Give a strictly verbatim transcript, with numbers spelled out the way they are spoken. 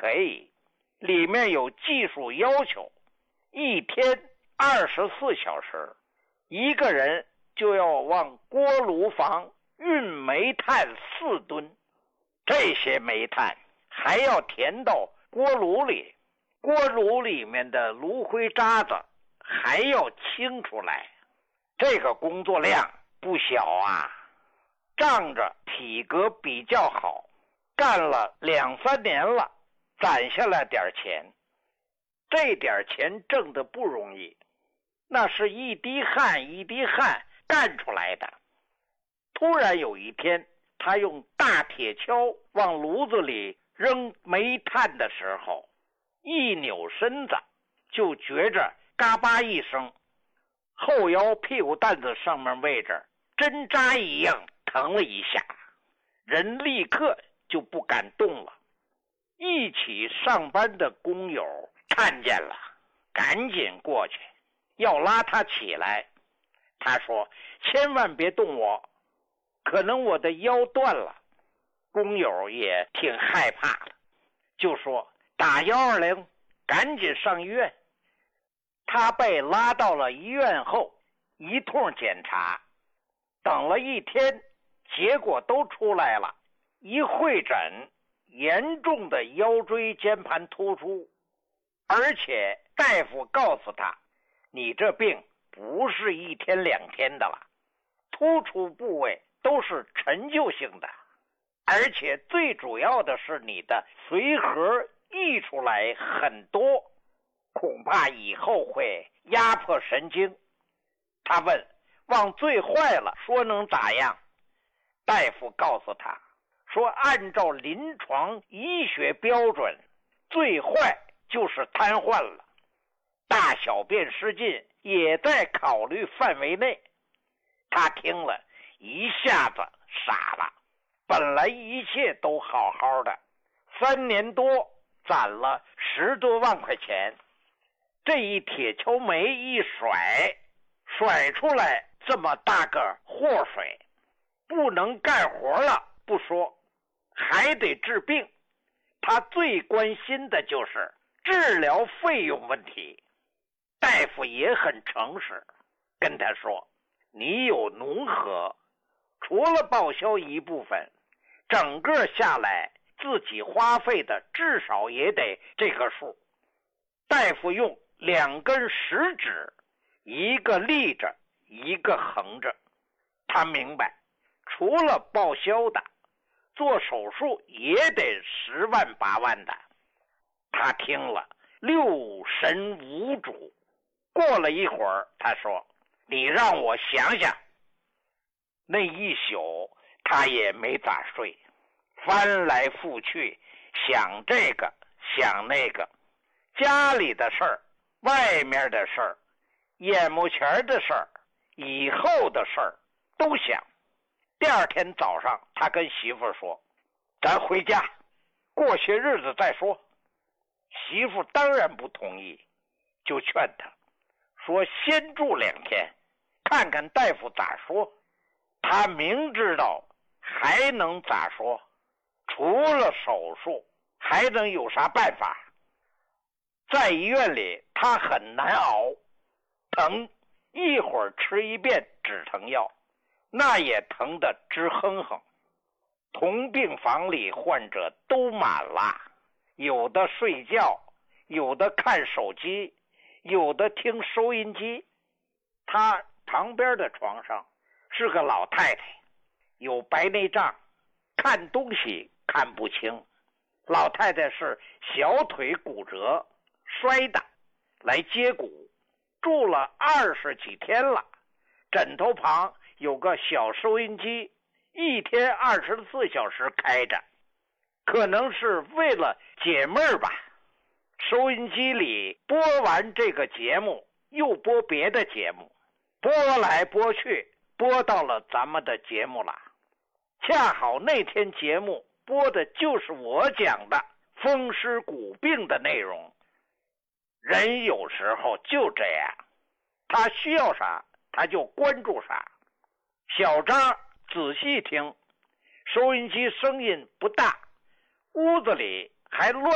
可以，里面有技术要求，一天二十四小时，一个人就要往锅炉房运煤炭四吨，这些煤炭还要填到锅炉里，锅炉里面的炉灰渣子还要清出来，这个工作量不小啊。仗着体格比较好，干了两三年了，攒下来点钱，这点钱挣得不容易，那是一滴汗一滴汗干出来的。突然有一天，他用大铁锹往炉子里扔煤炭的时候，一扭身子就觉着嘎巴一声，后腰屁股蛋子上面位置针扎一样疼了一下，人立刻就不敢动了。一起上班的工友看见了，赶紧过去要拉他起来。他说：千万别动我，可能我的腰断了。工友也挺害怕的，就说打一二零，赶紧上医院。他被拉到了医院后，一通检查，等了一天，结果都出来了。一会诊，严重的腰椎间盘突出，而且大夫告诉他，你这病不是一天两天的了，突出部位都是陈旧性的，而且最主要的是你的髓核溢出来很多，恐怕以后会压迫神经。他问，往最坏了说能咋样？大夫告诉他说，按照临床医学标准，最坏就是瘫痪了，大小便失禁也在考虑范围内。他听了一下子傻了，本来一切都好好的，三年多攒了十多万块钱，这一铁锹煤一甩，甩出来这么大个祸水，不能干活了不说，还得治病。他最关心的就是治疗费用问题。大夫也很诚实，跟他说，你有农合，除了报销一部分，整个下来自己花费的至少也得这个数。大夫用两根食指，一个立着一个横着，他明白除了报销的，做手术也得十万八万的。他听了六神无主。过了一会儿，他说，你让我想想。那一宿他也没咋睡，翻来覆去想这个想那个，家里的事儿，外面的事儿，眼目前的事儿，以后的事儿都想。第二天早上，他跟媳妇说，咱回家过些日子再说。媳妇当然不同意，就劝他说，先住两天，看看大夫咋说。他明知道还能咋说，除了手术还能有啥办法？在医院里他很难熬，疼一会儿吃一遍止疼药，那也疼得直哼哼。同病房里患者都满了，有的睡觉，有的看手机，有的听收音机。他旁边的床上是个老太太，有白内障，看东西看不清。老太太是小腿骨折摔的，来接骨，住了二十几天了。枕头旁有个小收音机，一天二十四小时开着，可能是为了解闷儿吧。收音机里播完这个节目，又播别的节目，播来播去，播到了咱们的节目了。恰好那天节目播的就是我讲的风湿骨病的内容。人有时候就这样，他需要啥他就关注啥。小张仔细听，收音机声音不大，屋子里还乱